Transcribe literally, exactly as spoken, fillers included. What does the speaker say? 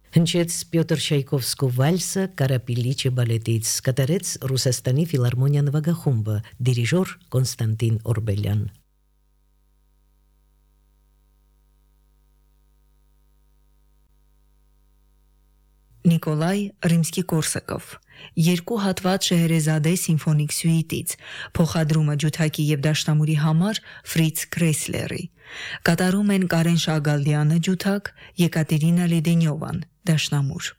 Հնչեց Պյոտր Չայկովսկու վալսը Կարապիլիչի բալետից, կատարեց Ռուսաստանի ֆիլհարմոնիա նվագախումբը, դիրիժոր Կոնստանտին Օրբելյան։ Նիկոլայ Ռիմսկի-Կորսակով երկու հատված Շեհերեզադե սիմֆոնիկ սյուիտից, փոխադրումը ջութակի եւ դաշնամուրի համար Ֆրից Քրեսլերի։ Կատարում են Կարեն Շագալդյանը ջութակ, Եկատերինա Լեդենյովան դաշնամուր։